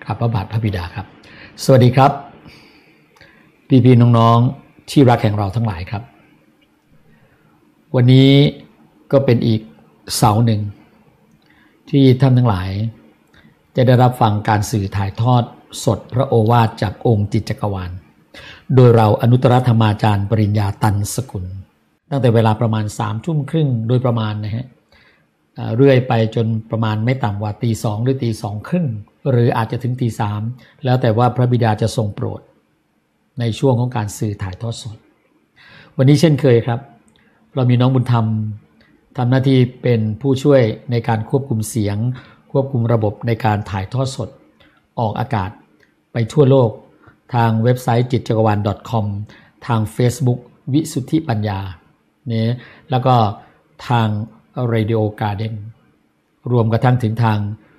กับพระบาทพระบิดาครับสวัสดีครับพี่ๆน้องๆที่รักแห่งเราทั้งหลายครับวันนี้ก็เป็นอีกเสาร์หนึ่งที่ท่านทั้งหลายจะได้รับฟังการสื่อถ่ายทอดสดพระโอวาทจากองค์จิตจักรวาลโดยเราอนุตตรธรรมาจารย์ปริญญาตันสกุลตั้งแต่เวลาประมาณ3 ทุ่มครึ่งโดยประมาณนะฮะเรื่อยไปจนประมาณไม่ต่ำกว่าตี 2หรือตี 2 ครึ่งหรืออาจจะถึงตี 3แล้วแต่ว่าพระบิดาจะทรงโปรดในช่วงของการสื่อถ่ายทอดสดวันนี้เช่นเคยครับเรามีน้องบุญธรรมทำหน้าที่เป็นผู้ช่วยในการควบคุมเสียงควบคุมระบบในการถ่ายทอดสดออกอากาศไปทั่วโลกทางเว็บไซต์จิตจักรวาล .com ทาง Facebook วิสุทธิปัญญาเนี่ยแล้วก็ทางRadio Garden รวมกระทั่งถึงทาง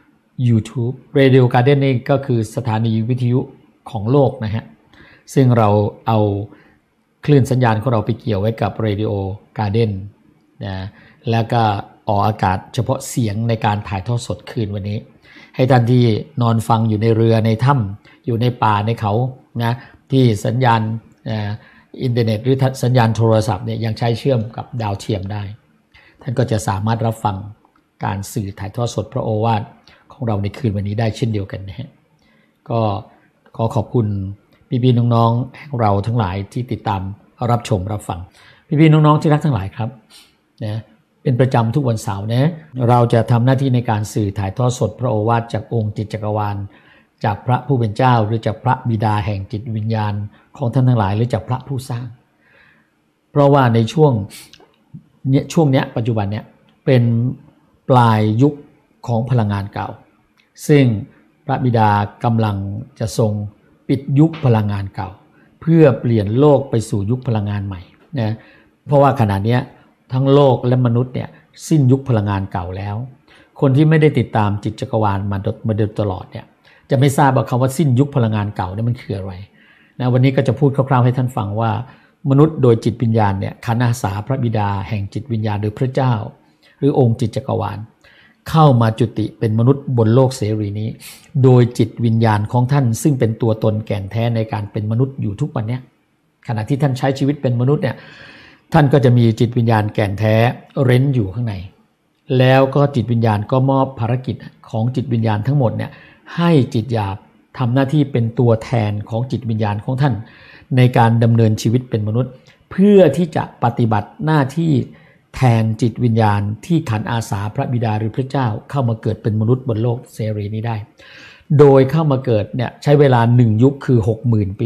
YouTube Radio Garden นี่ก็คือสถานีวิทยุของโลกนะฮะซึ่งเราเอาคลื่นสัญญาณของเราไปเกี่ยวไว้กับ Radio Garden นะแล้วก็ออกอากาศเฉพาะเสียงในการถ่ายทอดสดคืนวันนี้ให้ท่านที่นอนฟังอยู่ในเรือในถ้ำอยู่ในป่าในเขานะที่สัญญาณอินเทอร์เน็ตหรือสัญญาณโทรศัพท์เนี่ยยังใช้เชื่อมกับดาวเทียมได้ท่านก็จะสามารถรับฟังการสื่อถ่ายทอดสดพระโอวาทของเราในคืนวันนี้ได้เช่นเดียวกันนะฮะก็ขอขอบคุณพี่ๆน้องๆของเราทั้งหลายที่ติดตามรับชมรับฟังพี่ๆน้องๆที่รักทั้งหลายครับนะเป็นประจำทุกวันเสาร์นะเราจะทำหน้าที่ในการสื่อถ่ายทอดสดพระโอวาทจากองค์จิตจักรวาลจากพระผู้เป็นเจ้าหรือจากพระบิดาแห่งจิตวิญญาณของท่านทั้งหลายหรือจากพระผู้สร้างเพราะว่าในช่วงเนี้ยปัจจุบันเนี้ยเป็นปลายยุคของพลังงานเก่าซึ่งพระบิดากำลังจะทรงปิดยุคพลังงานเก่าเพื่อเปลี่ยนโลกไปสู่ยุคพลังงานใหม่นะเพราะว่าขณะนี้ทั้งโลกและมนุษย์เนี่ยสิ้นยุคพลังงานเก่าแล้วคนที่ไม่ได้ติดตามจิตจักรวาลมาโดยตลอดเนี่ยจะไม่ทราบว่าคำว่าสิ้นยุคพลังงานเก่าเนี่ยมันคืออะไรนะวันนี้ก็จะพูดคร่าวๆให้ท่านฟังว่ามนุษย์โดยจิตวิญญาณเนี่ยขันธ์อาสาพระบิดาแห่งจิตวิญญาณโดยพระเจ้าหรือองค์จิตจักรวาลเข้ามาจุติเป็นมนุษย์บนโลกเสรีนี้โดยจิตวิญญาณของท่านซึ่งเป็นตัวตนแก่นแท้ในการเป็นมนุษย์อยู่ทุกวันนี้ขณะที่ท่านใช้ชีวิตเป็นมนุษย์เนี่ยท่านก็จะมีจิตวิญญาณแก่นแท้เร้นอยู่ข้างในแล้วก็จิตวิญญาณก็มอบภารกิจของจิตวิญญาณทั้งหมดเนี่ยให้จิตหยาบทำหน้าที่เป็นตัวแทนของจิตวิญญาณของท่านในการดำเนินชีวิตเป็นมนุษย์เพื่อที่จะปฏิบัติหน้าที่แทนจิตวิญญาณที่ขันอาสาพระบิดาหรือพระเจ้าเข้ามาเกิดเป็นมนุษย์บนโลกเสรีนี้ได้โดยเข้ามาเกิดเนี่ยใช้เวลา1 ยุคคือ 60,000 ปี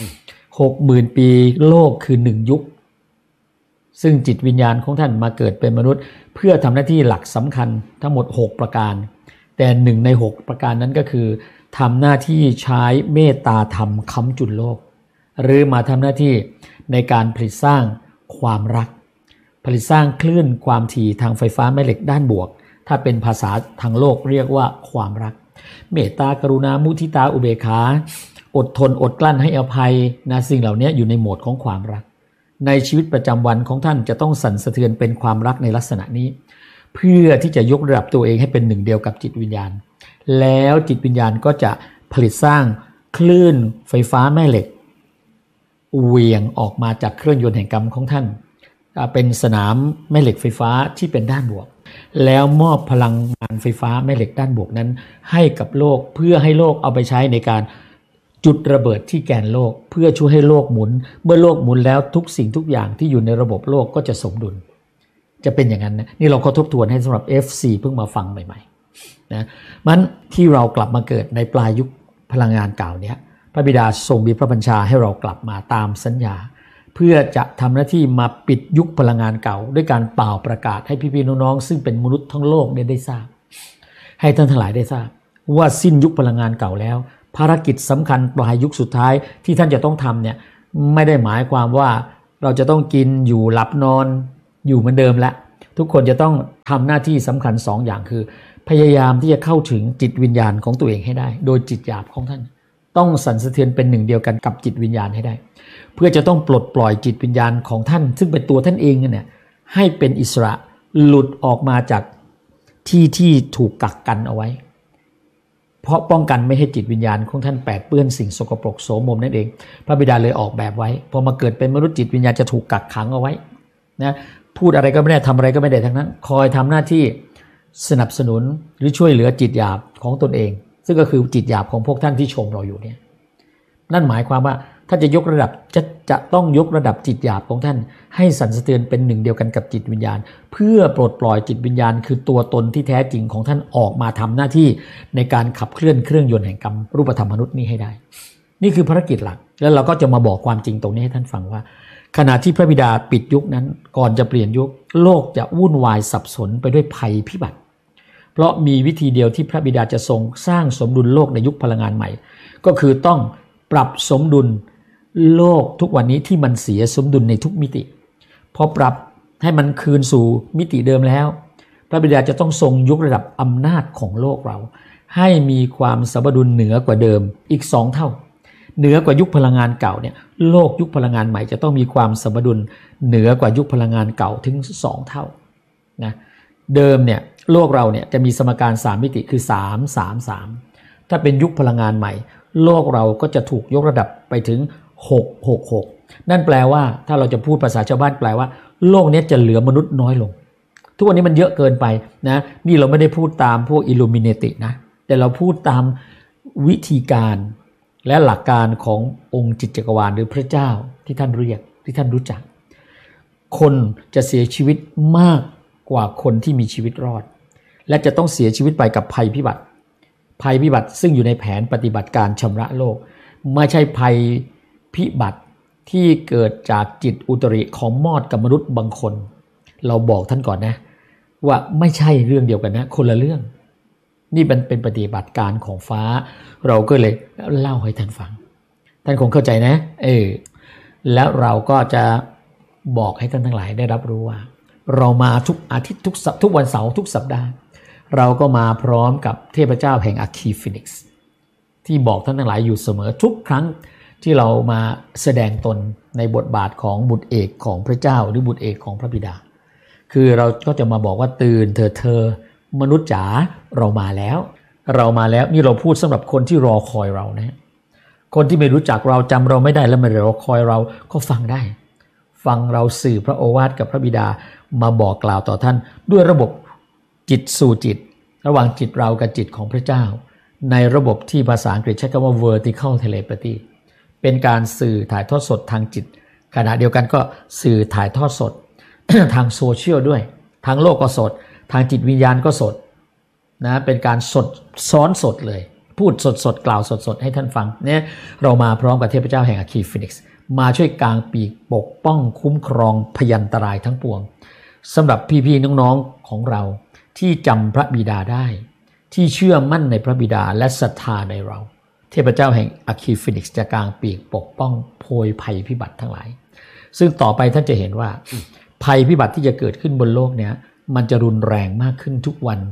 60,000 ปีโลกคือ1 ยุคซึ่งจิตวิญญาณของท่านมาเกิดเป็นมนุษย์เพื่อทำหน้าที่หลักสำคัญทั้งหมด6ประการแต่1ใน6ประการนั้นก็คือทำหน้าที่ใช้เมตตาธรรมค้ำจุนโลกหรือมาทำหน้าที่ในการผลิตสร้างความรักผลิตสร้างคลื่นความถี่ทางไฟฟ้าแม่เหล็กด้านบวกถ้าเป็นภาษาทางโลกเรียกว่าความรักเมตตากรุณามุทิตาอุเบกขาอดทนอดกลั้นให้อภัยนะสิ่งเหล่านี้อยู่ในโหมดของความรักในชีวิตประจำวันของท่านจะต้องสั่นสะเทือนเป็นความรักในลักษณะนี้เพื่อที่จะยกระดับตัวเองให้เป็นหนึ่งเดียวกับจิตวิญญาณแล้วจิตวิญญาณก็จะผลิตสร้างคลื่นไฟฟ้าแม่เหล็กเหวี่ยงออกมาจากเครื่องยนต์แห่งกรรมของท่านเป็นสนามแม่เหล็กไฟฟ้าที่เป็นด้านบวกแล้วมอบพลังงานไฟฟ้าแม่เหล็กด้านบวกนั้นให้กับโลกเพื่อให้โลกเอาไปใช้ในการจุดระเบิดที่แกนโลกเพื่อช่วยให้โลกหมุนเมื่อโลกหมุนแล้วทุกสิ่งทุกอย่างที่อยู่ในระบบโลกก็จะสมดุลจะเป็นอย่างนั้นนะนี่เราก็ทบทวนให้สำหรับ FC เพิ่งมาฟังใหม่ๆนะมันที่เรากลับมาเกิดในปลายยุคพลังงานเก่าเนี้ยพระบิดาทรงมีพระบัญชาให้เรากลับมาตามสัญญาเพื่อจะทำหน้าที่มาปิดยุคพลังงานเก่าด้วยการเป่าประกาศให้พี่ๆน้องๆซึ่งเป็นมนุษย์ทั้งโลกเนี่ยได้ทราบให้ท่านทั้งหลายได้ทราบว่าสิ้นยุคพลังงานเก่าแล้วภารกิจสำคัญปลายยุคสุดท้ายที่ท่านจะต้องทำเนี่ยไม่ได้หมายความว่าเราจะต้องกินอยู่หลับนอนอยู่เหมือนเดิมละทุกคนจะต้องทำหน้าที่สำคัญ2 อย่างคือพยายามที่จะเข้าถึงจิตวิญญาณของตัวเองให้ได้โดยจิตหยาบของท่านต้องสั่นสะเทือนเป็นหนึ่งเดียวกันกับจิตวิญญาณให้ได้เพื่อจะต้องปลดปล่อยจิตวิญญาณของท่านซึ่งเป็นตัวท่านเองเนี่ยให้เป็นอิสระหลุดออกมาจากที่ถูกกักกันเอาไว้เพราะป้องกันไม่ให้จิตวิญญาณของท่านแปดเปื้อนสิ่งสกปรกโสมมนั่นเองพระบิดาเลยออกแบบไว้พอมาเกิดเป็นมนุษย์จิตวิญญาณจะถูกกักขังเอาไว้นะพูดอะไรก็ไม่ได้ทำอะไรก็ไม่ได้ทั้งนั้นคอยทำหน้าที่สนับสนุนหรือช่วยเหลือจิตหยาบของตนเองซึ่งก็คือจิตหยาบของพวกท่านที่ชมเราอยู่เนี่ยนั่นหมายความว่าถ้าจะยกระดับจะต้องยกระดับจิตหยาบของท่านให้สั่นสะเทือนเป็นหนึ่งเดียวกันกับจิตวิญญาณเพื่อปลดปล่อยจิตวิญญาณคือตัวตนที่แท้จริงของท่านออกมาทำหน้าที่ในการขับเคลื่อนเครื่องยนต์แห่งกรรมรูปธรรมมนุษย์นี้ให้ได้นี่คือภารกิจหลักแล้วเราก็จะมาบอกความจริงตรงนี้ให้ท่านฟังว่าขณะที่พระบิดาปิดยุคนั้นก่อนจะเปลี่ยนยุคโลกจะวุ่นวายสับสนไปด้วยภัยพิบัติเพราะมีวิธีเดียวที่พระบิดาจะทรงสร้างสมดุลโลกในยุคพลังงานใหม่ก็คือต้องปรับสมดุลโลกทุกวันนี้ที่มันเสียสมดุลในทุกมิติพอปรับให้มันคืนสู่มิติเดิมแล้วพระบิดาจะต้องทรงยกระดับอำนาจของโลกเราให้มีความสมดุลเหนือกว่าเดิมอีก2 เท่าเหนือกว่ายุคพลังงานเก่าเนี่ยโลกยุคพลังงานใหม่จะต้องมีความสมดุลเหนือกว่ายุคพลังงานเก่าถึง2 เท่านะเดิมเนี่ยโลกเราเนี่ยจะมีสมการ3 มิติคือ3 3 3ถ้าเป็นยุคพลังงานใหม่โลกเราก็จะถูกยกระดับไปถึง6 6 6นั่นแปลว่าถ้าเราจะพูดภาษาชาวบ้านแปลว่าโลกนี้จะเหลือมนุษย์น้อยลงทุกวันนี้มันเยอะเกินไปนะนี่เราไม่ได้พูดตามพวกอิลลูมิเนตินะแต่เราพูดตามวิธีการและหลักการขององค์จิตจักรวาลหรือพระเจ้าที่ท่านเรียกที่ท่านรู้จักคนจะเสียชีวิตมากกว่าคนที่มีชีวิตรอดและจะต้องเสียชีวิตไปกับภัยพิบัติซึ่งอยู่ในแผนปฏิบัติการชำระโลกไม่ใช่ภัยพิบัติที่เกิดจากจิตอุตริของมอดกับมนุษย์บางคนเราบอกท่านก่อนนะว่าไม่ใช่เรื่องเดียวกันนะคนละเรื่องนี่เป็นปฏิบัติการของฟ้าเราก็เลยเล่าให้ท่านฟังท่านคงเข้าใจนะแล้วเราก็จะบอกให้ท่านทั้งหลายได้รับรู้ว่าเรามาทุกอาทิตย์ทุกวันเสาร์ทุกสัปดาห์เราก็มาพร้อมกับเทพเจ้าแห่งอะคีฟินิกซ์ที่บอกท่านทั้งหลายอยู่เสมอทุกครั้งที่เรามาแสดงตนในบทบาทของบุตรเอกของพระเจ้าหรือบุตรเอกของพระบิดาคือเราก็จะมาบอกว่าตื่นเธอมนุษย์จ๋าเรามาแล้วนี่เราพูดสำหรับคนที่รอคอยเรานะคนที่ไม่รู้จักเราจำเราไม่ได้และไม่รอคอยเราก็ฟังได้ฟังเราสื่อพระโอวาทกับพระบิดามาบอกกล่าวต่อท่านด้วยระบบจิตสู่จิตระหว่างจิตเรากับจิตของพระเจ้าในระบบที่ภาษาอังกฤษใช้คำว่า vertical telepathy เป็นการสื่อถ่ายทอดสดทางจิตขณะเดียวกันก็สื่อถ่ายทอดสด ทางโซเชียลด้วยทางโลกก็สดทางจิตวิญญาณก็สดนะเป็นการสดซ้อนสดเลยพูดสดกล่าวสดให้ท่านฟังเนี่ยเรามาพร้อมกับเทพเจ้าแห่งอะคีฟินิกซ์มาช่วยกางปีกปกป้องคุ้มครองพยันตรายทั้งปวงสำหรับพี่ๆน้องๆของเราที่จำพระบิดาได้ที่เชื่อมั่นในพระบิดาและศรัทธาในเราเทพเจ้าแห่งอะคีฟินิกซ์จะกางปีกปกป้องโพยภัยพิบัติทั้งหลายซึ่งต่อไปท่านจะเห็นว่าภัยพิบัติที่จะเกิดขึ้นบนโลกเนี้ยมันจะรุนแรงมากขึ้นทุกวัน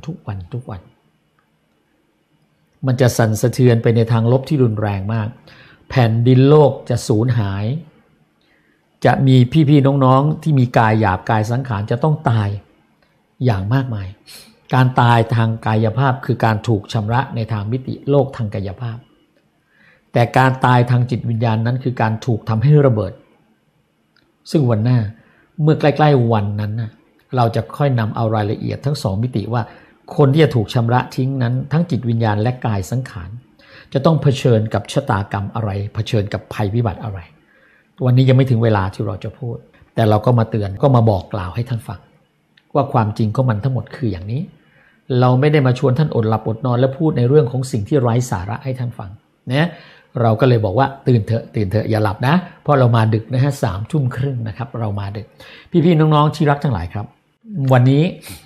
มันจะสั่นสะเทือนไปในทางลบที่รุนแรงมากแผ่นดินโลกจะสูญหายจะมีพี่ๆน้องๆที่มีกายหยาบกายสังขารจะต้องตายอย่างมากมายการตายทางกายภาพคือการถูกชำระในทางมิติโลกทางกายภาพแต่การตายทางจิตวิญญาณนั้นคือการถูกทำให้ระเบิดซึ่งวันหน้าเมื่อใกล้ๆวันนั้นเราจะค่อยนำเอารายละเอียดทั้ง2มิติว่าคนที่จะถูกชำระทิ้งนั้นทั้งจิตวิญญาณและกายสังขารจะต้องเผชิญกับชะตากรรมอะไรเผชิญกับภัยพิบัติอะไรวันนี้ยังไม่ถึงเวลาที่เราจะพูดแต่เราก็มาเตือนก็มาบอกกล่าวให้ท่านฟังว่าความจริงของมันทั้งหมดคืออย่างนี้เราไม่ได้มาชวนท่านอดหลับอดนอนและพูดในเรื่องของสิ่งที่ไร้สาระให้ท่านฟังนะเราก็เลยบอกว่าตื่นเถอะอย่าหลับนะเพราะเรามาดึกนะฮะ21:30นะครับเรามาดึกพี่ๆน้องๆที่รักทั้งหลายครับวันนี้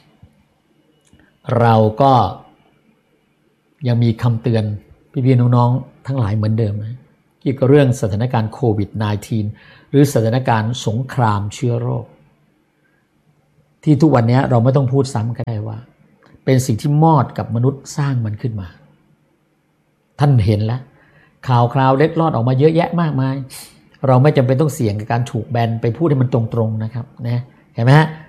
เราก็ยังมีคำเตือนพี่ๆน้องๆทั้งหลายเหมือนเดิมนะเกี่ยวกับเรื่องสถานการณ์โควิด -19 หรือสถานการณ์สงครามเชื้อโรคที่ทุกวันนี้เราไม่ต้องพูดซ้ำก็ได้ว่าเป็นสิ่งที่มอดกับมนุษย์สร้างมันขึ้นมาท่านเห็นแล้วข่าวคราวเล็ดลอดออกมาเยอะแยะมากมายเราไม่จำเป็นต้องเสี่ยงกับการถูกแบนไปพูดให้มันตรงๆนะครับนะเห็นไหมฮะ